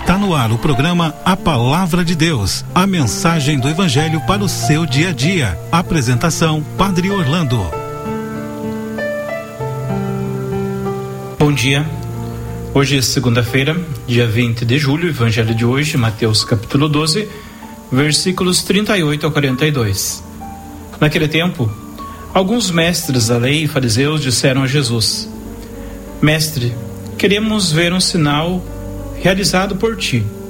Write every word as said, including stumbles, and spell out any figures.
Está no ar o programa A Palavra de Deus, a mensagem do Evangelho para o seu dia a dia. Apresentação, Padre Orlando. Bom dia, hoje é segunda-feira, dia vinte de julho, Evangelho de hoje, Mateus capítulo doze, versículos trinta e oito a quarenta e dois. Naquele tempo, alguns mestres da lei e fariseus disseram a Jesus: Mestre, queremos ver um sinal realizado por ti.